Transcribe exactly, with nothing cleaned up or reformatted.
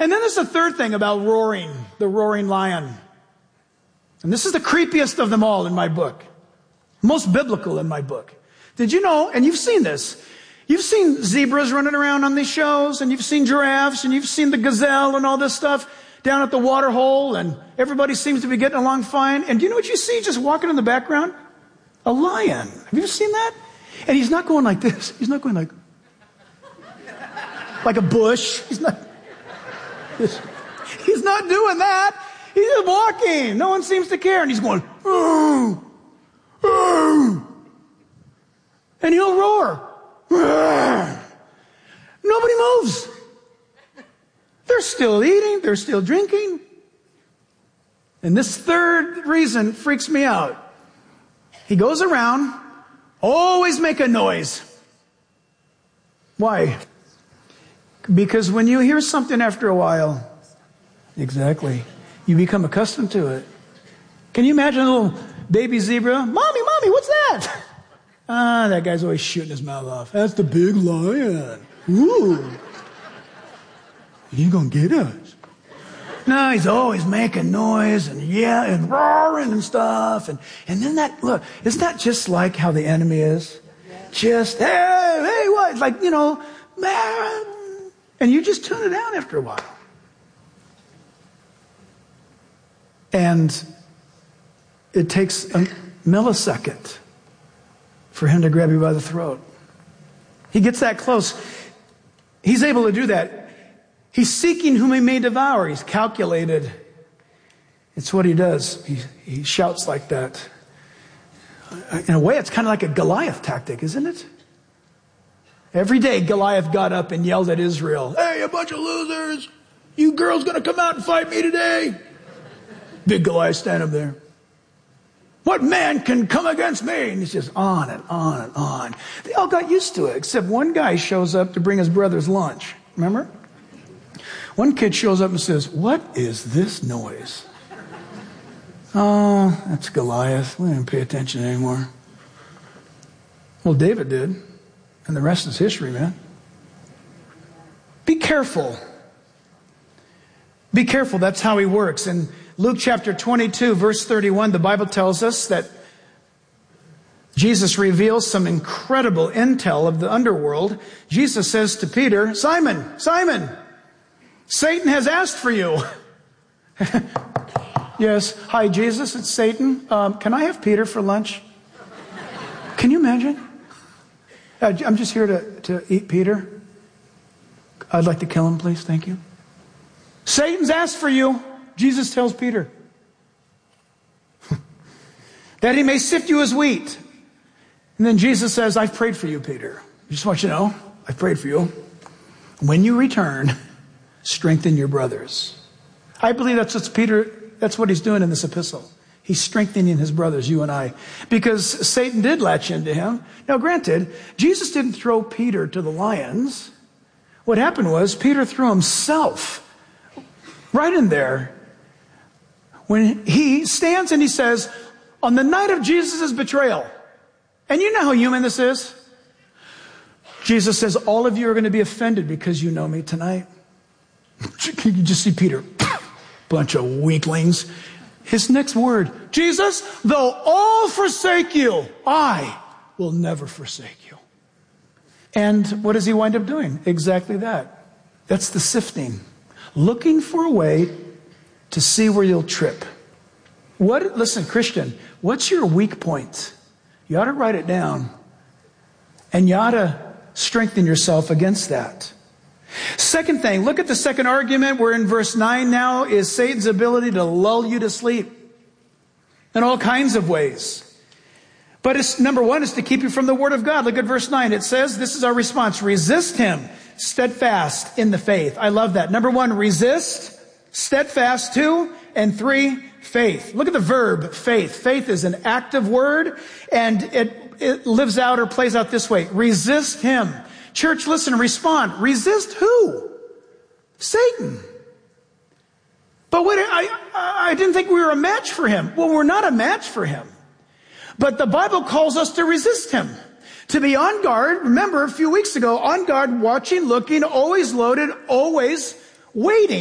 And then there's the third thing about roaring, the roaring lion. And this is the creepiest of them all in my book. Most biblical in my book. Did you know, and you've seen this, you've seen zebras running around on these shows, and you've seen giraffes, and you've seen the gazelle and all this stuff down at the water hole, and everybody seems to be getting along fine. And do you know what you see just walking in the background? A lion. Have you ever seen that? And he's not going like this. He's not going like, like a bush. He's not, he's not doing that. He's just walking. No one seems to care. And he's going, oh, oh. And he'll roar. Nobody moves. They're still eating. They're still drinking. And this third reason freaks me out. He goes around, always make a noise. Why? Because when you hear something after a while, exactly, you become accustomed to it. Can you imagine a little baby zebra? Mommy, mommy, what's that? Ah, that guy's always shooting his mouth off. That's the big lion. Ooh. He's going to get us. No, he's always making noise and yeah, and roaring and stuff. And, and then that, look, isn't that just like how the enemy is? Just, hey, hey, what? Like, you know, man. And you just tune it down after a while. And it takes a millisecond for him to grab you by the throat. He gets that close. He's able to do that. He's seeking whom he may devour. He's calculated. It's what he does. He, he shouts like that. In a way, it's kind of like a Goliath tactic, isn't it? Every day, Goliath got up and yelled at Israel, hey, a bunch of losers. You girls going to come out and fight me today? Big Goliath stand up there. What man can come against me? And it's just on and on and on. They all got used to it, except one guy shows up to bring his brother's lunch. Remember? One kid shows up and says, what is this noise? Oh, that's Goliath. We didn't pay attention anymore. Well, David did. And the rest is history, man. Be careful. Be careful. That's how he works. In Luke chapter twenty-two, verse thirty-one, the Bible tells us that Jesus reveals some incredible intel of the underworld. Jesus says to Peter, Simon, Simon, Satan has asked for you. Yes. Hi, Jesus, it's Satan. Um, can I have Peter for lunch? Can you imagine? Uh, I'm just here to, to eat Peter. I'd like to kill him, please. Thank you. Satan's asked for you, Jesus tells Peter, that he may sift you as wheat. And then Jesus says, I've prayed for you, Peter. I just want you to know, I've prayed for you. When you return, strengthen your brothers. I believe that's what Peter, that's what he's doing in this epistle. He's strengthening his brothers, you and I. Because Satan did latch into him. Now granted, Jesus didn't throw Peter to the lions. What happened was Peter threw himself right in there. When he stands and he says, on the night of Jesus' betrayal, and you know how human this is. Jesus says, all of you are going to be offended because you know me tonight. You just see Peter, bunch of weaklings. His next word, Jesus, though all forsake you, I will never forsake you. And what does he wind up doing? Exactly that. That's the sifting. Looking for a way to see where you'll trip. What? Listen, Christian, what's your weak point? You ought to write it down. And you ought to strengthen yourself against that. Second thing, look at the second argument. We're in verse nine now, is Satan's ability to lull you to sleep in all kinds of ways. But it's, number one is to keep you from the word of God. Look at verse nine. It says, this is our response. Resist him, steadfast in the faith. I love that. Number one, resist, steadfast. Two, and three, faith. Look at the verb, faith. Faith is an active word, and it, it lives out or plays out this way. Resist him. Church, listen, respond. Resist who? Satan. But wait, I, I didn't think we were a match for him. Well, we're not a match for him. But the Bible calls us to resist him. To be on guard. Remember a few weeks ago, on guard, watching, looking, always loaded, always waiting.